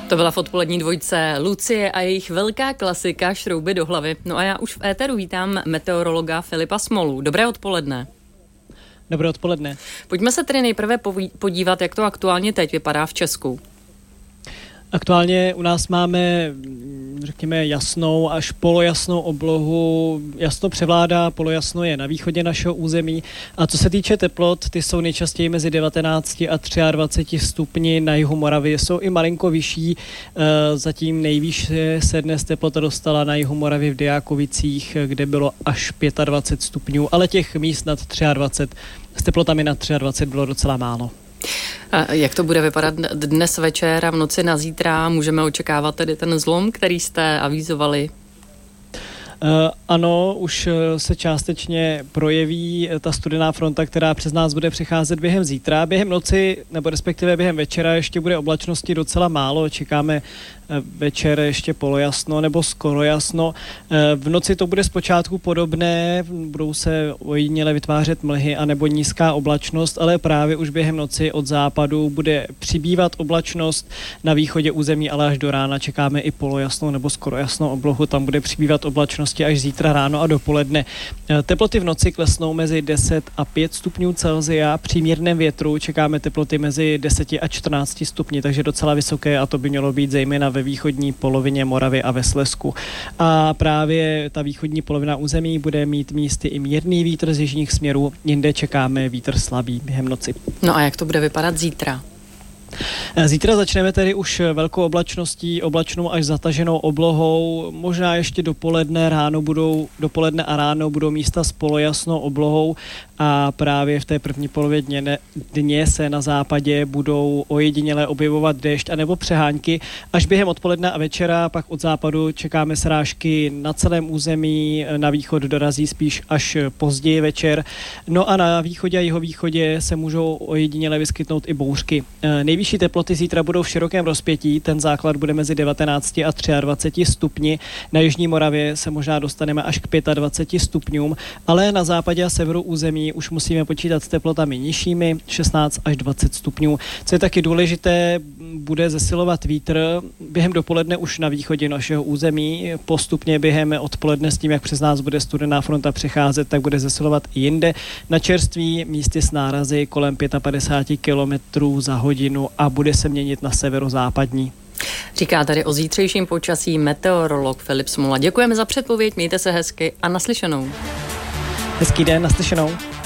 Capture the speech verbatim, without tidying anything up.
To byla v odpolední dvojce Lucie a jejich velká klasika Šrouby do hlavy. No a já už v éteru vítám meteorologa Filipa Smolu. Dobré odpoledne. Dobré odpoledne. Pojďme se tedy nejprve podívat, jak to aktuálně teď vypadá v Česku. Aktuálně u nás máme, řekněme, jasnou až polojasnou oblohu. Jasno převládá, polojasno je na východě našeho území. A co se týče teplot, ty jsou nejčastěji mezi devatenácti a dvaceti třemi stupni. Na jihu Moravy jsou i malinko vyšší. Zatím nejvýš se dnes teplota dostala na jihu Moravy v Dyákovicích, kde bylo až dvacet pět stupňů, ale těch míst nad dvacet tři s teplotami nad dvacet tři bylo docela málo. A jak to bude vypadat dnes večer a v noci na zítra? Můžeme očekávat tedy ten zlom, který jste avizovali? Uh, ano, už se částečně projeví ta studená fronta, která přes nás bude přicházet během zítra. Během noci, nebo respektive během večera ještě bude oblačnosti docela málo. Čekáme večer ještě polojasno nebo skoro jasno. V noci to bude zpočátku podobné, budou se ojediněle vytvářet mlhy anebo nízká oblačnost, ale právě už během noci od západu bude přibývat oblačnost na východě území, ale až do rána čekáme i polojasnou nebo skoro jasnou oblohu, tam bude přibývat oblačnosti až zítra ráno a dopoledne. Teploty v noci klesnou mezi deset a pět stupňů Celsia, při mírném větru čekáme teploty mezi deset a čtrnáct stupni, takže docela vysoké a to by mělo být zejména ve východní polovině Moravy a ve Slezsku. A právě ta východní polovina území bude mít místy i mírný vítr z jižních směrů, jinde čekáme vítr slabý během noci. No a jak to bude vypadat zítra? Zítra začneme tedy už velkou oblačností, oblačnou až zataženou oblohou, možná ještě dopoledne, ráno budou, dopoledne a ráno budou místa s polojasnou oblohou a právě v té první polově dně, dně se na západě budou ojediněle objevovat déšť anebo přehánky. Až během odpoledne a večera pak od západu čekáme srážky na celém území, na východ dorazí spíš až později večer. No a na východě a jihovýchodě se můžou ojediněle vyskytnout i bouřky. Nejvyšší teploty zítra budou v širokém rozpětí, ten základ bude mezi devatenácti a dvaceti třemi stupni. Na jižní Moravě se možná dostaneme až k dvaceti pěti stupňům, ale na západě a severu území už musíme počítat s teplotami nižšími, šestnáct až dvacet stupňů. Co je taky důležité, bude zesilovat vítr během dopoledne už na východě našeho území, postupně během odpoledne s tím, jak přes nás bude studená fronta přecházet, tak bude zesilovat i jinde. Na čerství místy s nárazy kolem padesát pět kilometrů za hodinu a bude se měnit na severozápadní. Říká tady o zítřejším počasí meteorolog Filip Smola. Děkujeme za předpověď, mějte se hezky a naslyšenou. Hezký den, naslyšenou.